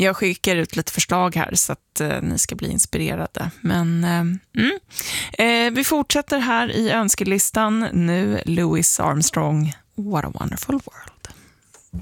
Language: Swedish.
Jag skickar ut lite förslag här så att ni ska bli inspirerade. Men vi fortsätter här i önskelistan. Nu Louis Armstrong, What a Wonderful World.